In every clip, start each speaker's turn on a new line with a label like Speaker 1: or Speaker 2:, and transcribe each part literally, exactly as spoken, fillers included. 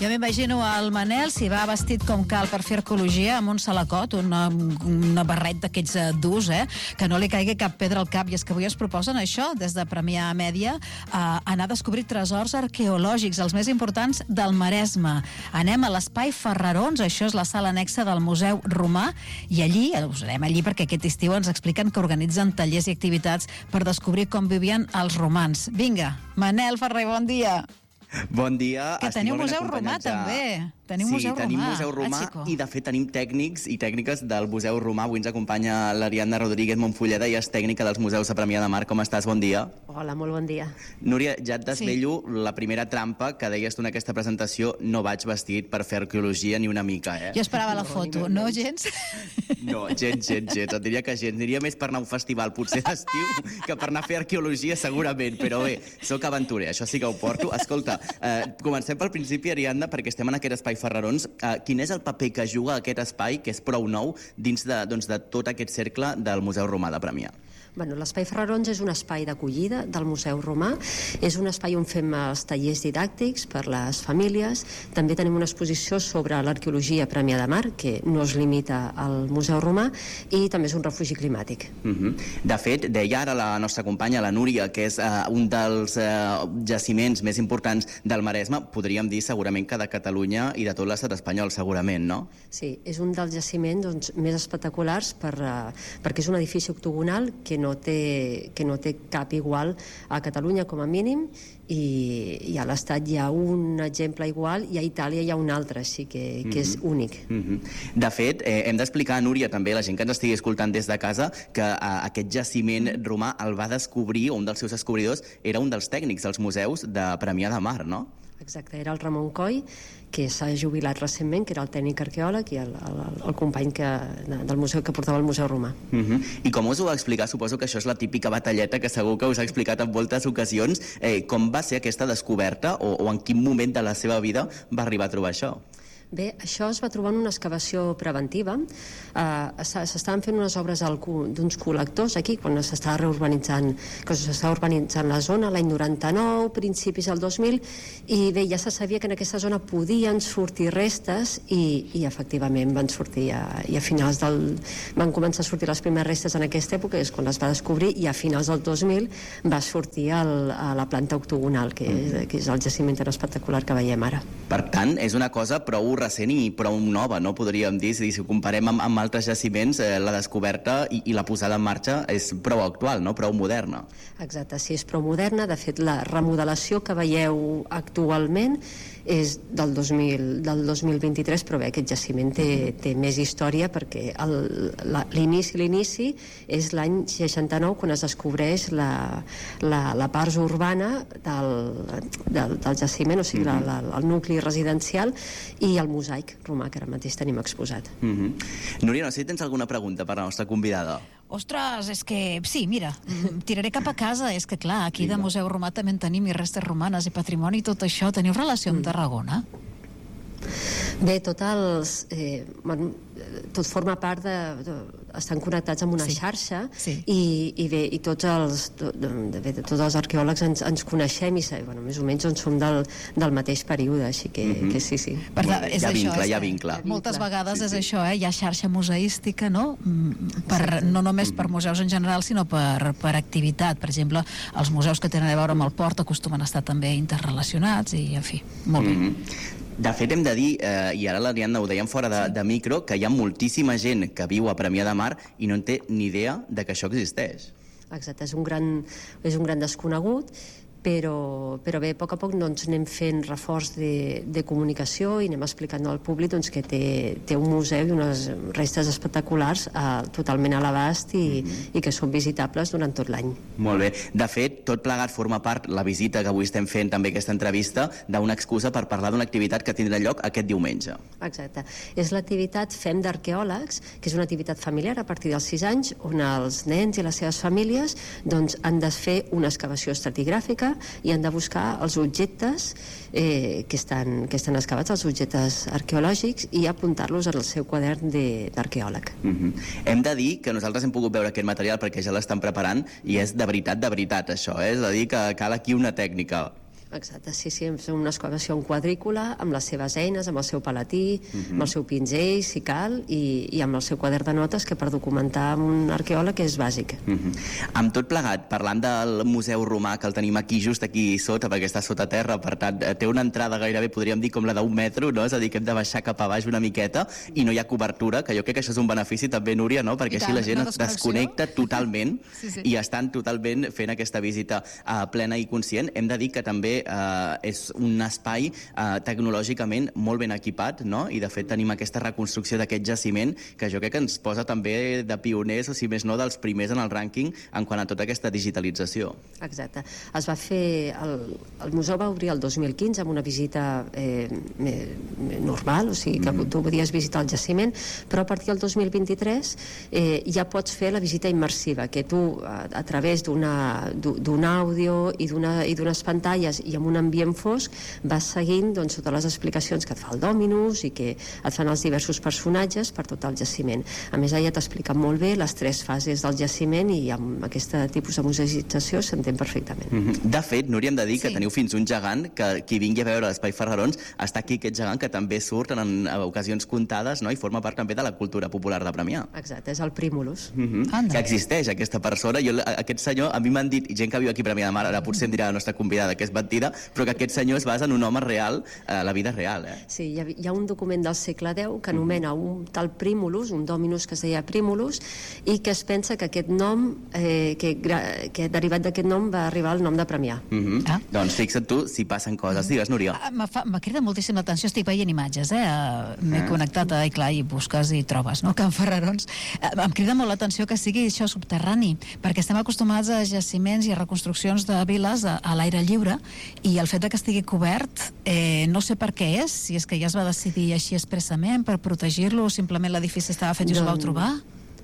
Speaker 1: Jo m'imagino el Manel, si va vestit com cal per fer arqueologia, amb un salacot, una, una barret d'aquests uh, durs, eh? Que no li caigui cap pedra al cap. I és que avui es proposen això, des de Premià Mèdia, uh, anar a descobrir tresors arqueològics, els més importants del Maresme. Anem a l'Espai Ferrarons, això és la sala anexa del Museu Romà, i allí, us anem allí perquè aquest estiu ens expliquen que organitzen tallers i activitats per descobrir com vivien els romans. Vinga, Manel Ferrer, bon dia.
Speaker 2: Bon dia.
Speaker 1: Que teniu Museu Romà, també. Teniu
Speaker 2: sí,
Speaker 1: Museu
Speaker 2: tenim
Speaker 1: Romà.
Speaker 2: Museu Romà
Speaker 1: ah,
Speaker 2: i, de fet, tenim tècnics i tècniques del Museu Romà. Avui ens acompanya l'Ariadna Rodríguez Montfulleda i és tècnica dels museus de Premià de Mar. Com estàs? Bon dia.
Speaker 3: Hola, molt bon dia.
Speaker 2: Núria, ja et desvello
Speaker 1: sí.
Speaker 2: la primera trampa que deies tu en aquesta presentació. No vaig vestit per fer arqueologia ni una mica, eh?
Speaker 1: Jo esperava la foto, no, no gens?
Speaker 2: No, gens, gens, gens. Et diria que gens. Diria més per anar a un festival, potser d'estiu, que per anar a fer arqueologia, segurament. Però bé, sóc aventurer, això sí que ho porto. Escolta, eh, comencem pel principi, Ariadna, perquè estem en aquest espai Ferrarons. Eh, quin és el paper que juga aquest espai, que és prou nou, dins de, doncs, de tot aquest cercle del Museu Romà de Premià?
Speaker 3: Bueno, l'Espai Ferrarons és un espai d'acollida del Museu Romà, és un espai on fem els tallers didàctics per les famílies, també tenim una exposició sobre l'arqueologia a Premià de Mar, que no es limita al Museu Romà, i també és un refugi climàtic.
Speaker 2: Uh-huh. De fet, deia ara la nostra companya, la Núria, que és uh, un dels uh, jaciments més importants del Maresme, podríem dir segurament que de Catalunya i de tot l'estat espanyol, segurament, no?
Speaker 3: Sí, és un dels jaciments doncs, més espectaculars per, uh, perquè és un edifici octogonal que no té, que no té cap igual a Catalunya com a mínim, i, i a l'Estat hi ha un exemple igual i a Itàlia hi ha un altre, així que, que és
Speaker 2: mm-hmm.
Speaker 3: únic.
Speaker 2: Mm-hmm. De fet, eh, hem d'explicar a Núria, també, la gent que ens estigui escoltant des de casa, que eh, aquest jaciment romà el va descobrir, o un dels seus descobridors era un dels tècnics dels museus de Premià de Mar, no?
Speaker 3: Exacte, era el Ramon Coll, que s'ha jubilat recentment, que era el tècnic arqueòleg i el, el, el company que, del museu que portava al Museu Romà.
Speaker 2: Uh-huh. I com us ho va explicar? Suposo que això és la típica batalleta que segur que us ha explicat en moltes ocasions. Eh, com va ser aquesta descoberta o, o en quin moment de la seva vida va arribar a trobar això?
Speaker 3: Bé, això es va trobar en una excavació preventiva. Uh, s'estaven fent unes obres d'uns col·lectors aquí, quan s'estava reurbanitzant, que s'estava urbanitzant la zona, l'any noranta-nou, principis del dos mil, i bé, ja se sabia que en aquesta zona podien sortir restes i, i efectivament van sortir a, i a finals del... van començar a sortir les primeres restes en aquesta època, és quan les va descobrir, i a finals del dos mil va sortir el, a la planta octogonal, que és, que és el jaciment tan espectacular que veiem ara.
Speaker 2: Per tant, és una cosa prou recent i prou nova, no? Podríem dir, si ho comparem amb, amb altres jaciments, eh, la descoberta i, i la posada en marxa és prou actual, no? Prou moderna.
Speaker 3: Exacte, sí, és prou moderna. De fet, la remodelació que veieu actualment és del dos mil, del dos mil vint-i-tres, però bé, aquest jaciment té, té més història perquè el, la, l'inici l'inici és l'any seixanta-nou, quan es descobreix la, la, la part urbana del, del, del jaciment, o sigui, mm-hmm. la, la, el nucli residencial i el mosaic romà que ara mateix tenim exposat.
Speaker 2: Mm-hmm. Núria, no sé si tens alguna pregunta per la nostra convidada.
Speaker 1: Ostres, és que sí, mira, tiraré cap a casa, és que clar, aquí de Museu Romà també en tenim i restes romanes i patrimoni i tot això. Teniu relació amb Tarragona?
Speaker 3: Bé, tot els... Eh, bueno, tot forma part de, de... estan connectats amb una sí. xarxa
Speaker 1: sí.
Speaker 3: i, i bé, i tots els de, de, de, tots els arqueòlegs ens, ens coneixem i bueno, més o menys en som del, del mateix període, així que, mm-hmm. que sí, sí.
Speaker 1: Per tant, és
Speaker 2: hi ha
Speaker 1: això,
Speaker 2: vincle,
Speaker 1: és
Speaker 2: hi ha vincle.
Speaker 1: Moltes vegades
Speaker 2: sí,
Speaker 1: és
Speaker 2: sí.
Speaker 1: això, eh? Hi ha xarxa museística, no? Per, no només per museus en general, sinó per, per activitat. Per exemple, els museus que tenen a veure amb el port acostumen a estar també interrelacionats i, en fi, molt bé.
Speaker 2: Mm-hmm. De fet, hem de dir, eh, i ara l'Ariadna ho dèiem fora de, sí. de micro, que hi ha moltíssima gent que viu a Premià de Mar i no en té ni idea de que això existeix.
Speaker 3: Exacte, és un gran, és un gran desconegut, però, però bé, a poc a poc doncs, anem fent reforç de, de comunicació i anem explicant al públic doncs, que té, té un museu i unes restes espectaculars eh, totalment a l'abast i, mm-hmm. i que són visitables durant tot l'any.
Speaker 2: Molt bé. De fet, tot plegat forma part, la visita que avui estem fent, també aquesta entrevista, d'una excusa per parlar d'una activitat que tindrà lloc aquest diumenge.
Speaker 3: Exacte. És l'activitat Fem d'Arqueòlegs, que és una activitat familiar a partir dels sis anys, on els nens i les seves famílies doncs, han de fer una excavació estratigràfica i han de buscar els objectes eh, que, estan, que estan excavats, els objectes arqueològics, i apuntar-los en el seu quadern de, d'arqueòleg.
Speaker 2: Mm-hmm. Hem de dir que nosaltres hem pogut veure aquest material perquè ja l'estan preparant i és de veritat, de veritat, això, eh? És a dir, que cal aquí una tècnica.
Speaker 3: Exacte, sí, sí, és una excavació en quadrícula, amb les seves eines, amb el seu palatí, uh-huh. amb el seu pinzell, si cal, i, i amb el seu quadern de notes, que per documentar amb un arqueòleg és bàsic.
Speaker 2: Uh-huh. Amb tot plegat, parlant del Museu Romà, que el tenim aquí, just aquí sota, perquè està sota terra, per tant, té una entrada gairebé, podríem dir, com la d'un metro, no? És a dir, que hem de baixar cap a baix una miqueta, i no hi ha cobertura, que jo crec que això és un benefici també, Núria, no? Perquè I així tant, la gent es desconnecta totalment sí, sí. i estan totalment fent aquesta visita uh, plena i conscient. Hem de dir que també uh, és un espai uh, tecnològicament molt ben equipat, no? I de fet tenim aquesta reconstrucció d'aquest jaciment que jo crec que ens posa també de pioners, o si més no, dels primers en el rànquing en quant a tota aquesta digitalització.
Speaker 3: Exacte. Es va fer... El, el museu va obrir el dos mil quinze amb una visita eh, normal, o sigui que mm. tu podies visitar el jaciment, però a partir del dos mil vint-i-tres eh, ja pots fer la visita immersiva, que tu a, a través d'una d'un àudio i d'unes pantalles i amb un ambient fosc vas seguint doncs, totes les explicacions que et fa el Dominus i que et fan els diversos personatges per tot el jaciment. A més, ella t'explica molt bé les tres fases del jaciment i amb aquest tipus de museïtzació s'entén perfectament.
Speaker 2: Mm-hmm. De fet, Núria, hem de dir sí. que teniu fins un gegant que qui vingui a veure l'Espai Ferrarons està aquí aquest gegant que també surt en, en ocasions comptades, no? I forma part també de la cultura popular de Premià.
Speaker 3: Exacte, és el Prímulus.
Speaker 2: Mm-hmm. Que existeix aquesta persona. Jo, aquest senyor, a mi m'han dit, gent que viu aquí a Premià de Mar, ara potser em dirà la nostra convidada que és mentida, però que aquest senyor es basa en un home real, a la vida real. Eh?
Speaker 3: Sí, hi ha, hi ha un document del segle deu que anomena un tal Prímulus, un Dominus que es deia Prímulus, i que es pensa que aquest nom, eh, que, que derivat d'aquest nom va arribar al nom de Premià.
Speaker 2: Mm-hmm. ah. Doncs fixa't tu si passen coses. Digues, Núria.
Speaker 1: M'ha cridat moltíssim l'atenció, estic veient imatges, eh? M'he ah. connectat, i clar, i busques i trobes, no? Can Ferrarons. Em crida molt l'atenció que sigui això subterrani, perquè estem acostumats a jaciments i a reconstruccions de viles a, a l'aire lliure, i el fet de que estigui cobert, eh, no sé per què és, si és que ja es va decidir així expressament per protegir-lo, o simplement l'edifici estava fet i us ho vau trobar?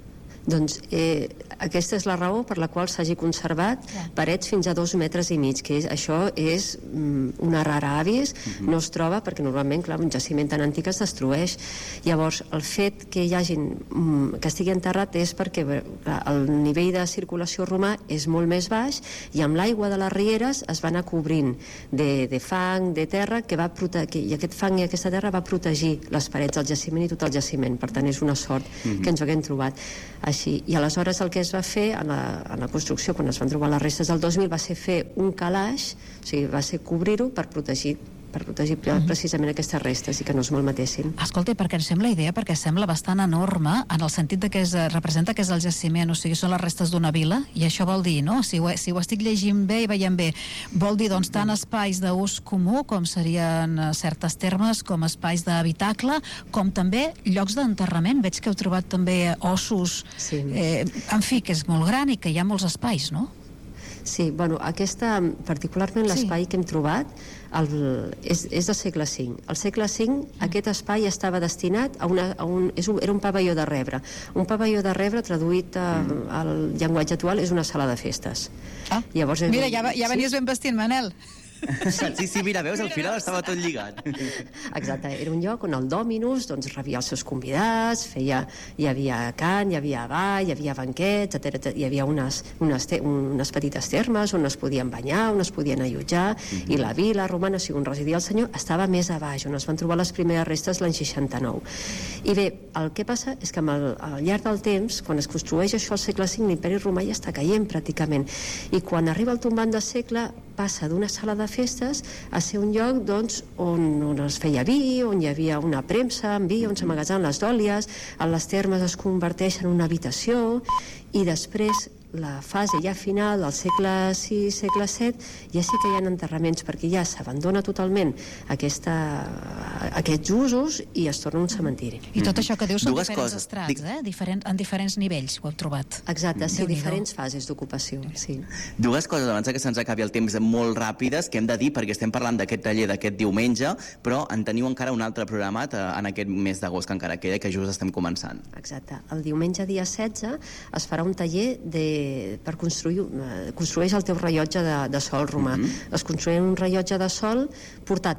Speaker 3: Doncs eh, aquesta és la raó per la qual s'hagi conservat yeah. parets fins a dos metres i mig, que és, això és mm, una rara avis, uh-huh. no es troba perquè normalment, clar, un jaciment tan antic es destrueix. Llavors, el fet que hi hagin, mm, que estigui enterrat és perquè clar, el nivell de circulació romà és molt més baix i amb l'aigua de les rieres es va anar cobrint de, de fang, de terra, que va protegir, i aquest fang i aquesta terra va protegir les parets del jaciment i tot el jaciment. Per tant, és una sort uh-huh. que ens ho haguem trobat així. I aleshores el que es va fer en la, en la construcció, quan es van trobar les restes del dos mil, va ser fer un calaix, o sigui, va ser cobrir-ho per protegir per protegir uh-huh. precisament aquestes restes i que no es malmetessin.
Speaker 1: Escolta, perquè em sembla idea, perquè sembla bastant enorme en el sentit de que es representa que és el jaciment, o sigui, són les restes d'una vila, i això vol dir, no? Si ho, si ho estic llegint bé i veient bé, vol dir, doncs, tant espais d'ús comú, com serien certes termes, com espais d'habitacle, com també llocs d'enterrament. Veig que heu trobat també ossos, sí. eh, en fi, que és molt gran i que hi ha molts espais, no?
Speaker 3: Sí, bueno, aquesta, particularment l'espai sí. que hem trobat el, és, és del segle cinc. Al segle cinc mm. aquest espai estava destinat a, una, a un, és un... era un pavelló de rebre. Un pavelló de rebre, traduït a, mm. al llenguatge actual, és una sala de festes.
Speaker 1: Ah. Llavors, mira, ja, ja venies sí? ben vestit, Manel.
Speaker 2: Sí, sí, mira, veus, al final estava tot lligat.
Speaker 3: Exacte, era un lloc on el Dominus doncs, rebia els seus convidats, feia, hi havia cant, hi havia ball, hi havia banquets, etcètera. Hi havia unes, unes, te, unes petites termes on es podien banyar, on es podien allotjar, mm-hmm. i la vila romana, o sigui, on residia el senyor, estava més a baix, on es van trobar les primeres restes l'any seixanta-nou. I bé, el que passa és que amb el, al llarg del temps, quan es construeix això al segle cinc, l'imperi romà ja està caient pràcticament, i quan arriba el tombant de segle, passa d'una sala de festes a ser un lloc doncs, on, on es feia vi, on hi havia una premsa amb vi, on s'amagatzaven les dòlies, a les termes es converteix en una habitació, i després la fase ja final del segle sis, segle set, ja sí que hi ha enterraments, perquè ja s'abandona totalment aquesta, aquests usos i es torna un cementiri.
Speaker 1: I tot això que dius són
Speaker 2: Dues
Speaker 1: diferents
Speaker 2: coses.
Speaker 1: estrats,
Speaker 2: Dic...
Speaker 1: eh? Diferent, en diferents nivells ho heu trobat.
Speaker 3: Exacte, sí, diferents fases d'ocupació. Sí.
Speaker 2: Dues coses abans que se'ns acabi el temps molt ràpides que hem de dir, perquè estem parlant d'aquest taller d'aquest diumenge, però en teniu encara un altre programat en aquest mes d'agost que encara queda, que just estem començant.
Speaker 3: Exacte. El diumenge dia setze es farà un taller de per construir, construeix el teu rellotge de, de sol romà. Mm-hmm. Es construeix un rellotge de sol portàtil.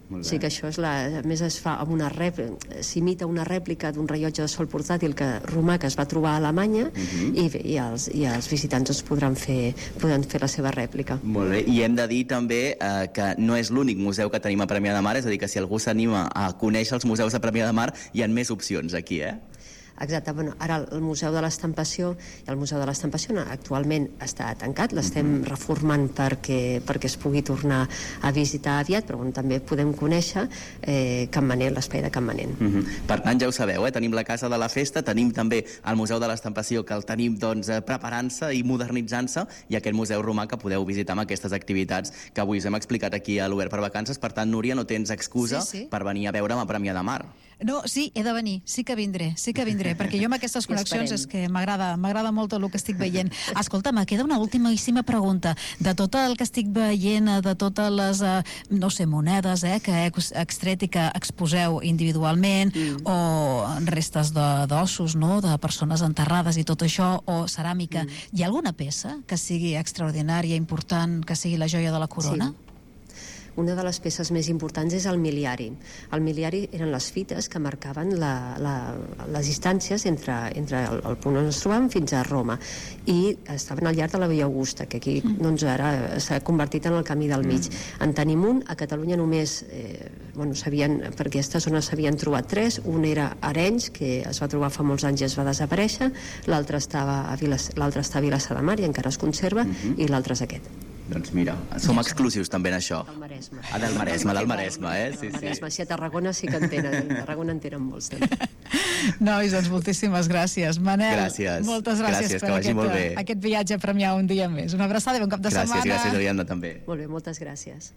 Speaker 3: Sí que això és la... A més, es fa amb una rèplica, s'imita una rèplica d'un rellotge de sol portàtil que, romà que es va trobar a Alemanya uh-huh. i, i, els, i els visitants doncs, podran, fer, podran fer la seva rèplica.
Speaker 2: Molt bé, i hem de dir també eh, que no és l'únic museu que tenim a Premià de Mar, és a dir, que si algú s'anima a conèixer els museus de Premià de Mar, hi ha més opcions aquí, eh?
Speaker 3: Exacte, bueno, ara el Museu de l'Estampació, el Museu de l'Estampació actualment està tancat, l'estem reformant perquè, perquè es pugui tornar a visitar aviat, però bueno, també podem conèixer eh, Can Manent, l'espai de Can Manent.
Speaker 2: Uh-huh. Per tant, ja ho sabeu, eh? Tenim la Casa de la Festa, tenim també el Museu de l'Estampació, que el tenim doncs, preparant-se i modernitzant-se, i aquest Museu Romà que podeu visitar amb aquestes activitats que avui us hem explicat aquí a l'Obert per Vacances. Per tant, Núria, no tens excusa sí, sí. per venir a veure'm a Premià de Mar.
Speaker 1: No, sí, he de venir, sí que vindré, sí que vindré, perquè jo amb aquestes connexions és que m'agrada m'agrada molt el que estic veient. Escolta, me queda una ultimíssima pregunta. De tot el que estic veient, de totes les, no sé, monedes eh, que he extret i que exposeu individualment, mm. o restes d'ossos, no?, de persones enterrades i tot això, o ceràmica, mm. hi ha alguna peça que sigui extraordinària, important, que sigui la joia de la corona?
Speaker 3: Sí. Una de les peces més importants és el miliari. El miliari eren les fites que marcaven la, la, les distàncies entre, entre el, el punt on ens trobàvem fins a Roma, i estaven al llarg de la Via Augusta, que aquí doncs, ara s'ha convertit en el camí del mig. En tenim un, a Catalunya només, eh, bueno, sabien, per aquesta zona s'havien trobat tres, un era a Arenys, que es va trobar fa molts anys i es va desaparèixer, l'altre estava a Vilas, l'altre està a Vilassar de Mar i encara es conserva, uh-huh. i l'altre és aquest.
Speaker 2: Doncs mira, som exclusius també en això.
Speaker 3: Del Maresme.
Speaker 2: Ah, del Maresme, del Maresme, eh? Sí,
Speaker 3: sí.
Speaker 2: sí.
Speaker 3: Si a Tarragona sí que en tenen, a Tarragona en tenen molts.
Speaker 1: Nois, doncs moltíssimes gràcies. Manel,
Speaker 2: gràcies.
Speaker 1: moltes gràcies,
Speaker 2: gràcies
Speaker 1: per aquest, aquest viatge a Premià un dia més. Una abraçada i bon cap de
Speaker 2: gràcies,
Speaker 1: setmana.
Speaker 2: Gràcies, gràcies, Ariadna, també.
Speaker 3: Molt bé, moltes gràcies.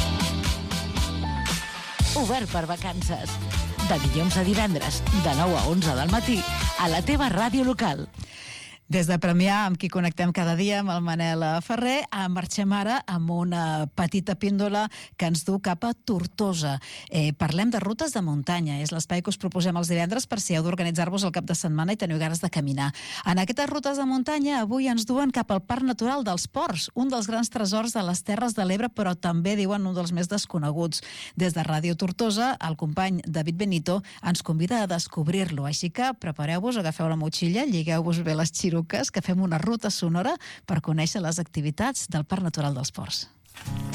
Speaker 4: Obert per Vacances. De dilluns a divendres, de nou a onze del matí, a la teva ràdio local.
Speaker 1: Des de Premià, amb qui connectem cada dia, amb el Manel Ferrer, marxem ara amb una petita píndola que ens du cap a Tortosa. Eh, parlem de rutes de muntanya. És l'espai que us proposem els divendres per si heu d'organitzar-vos el cap de setmana i teniu ganes de caminar. En aquestes rutes de muntanya, avui ens duen cap al Parc Natural dels Ports, un dels grans tresors de les Terres de l'Ebre, però també, diuen, un dels més desconeguts. Des de Ràdio Tortosa, el company David Benito ens convida a descobrir-lo. Així que prepareu-vos, agafeu la motxilla, lligueu-vos bé les xiruques, que fem una ruta sonora per conèixer les activitats del Parc Natural dels Ports.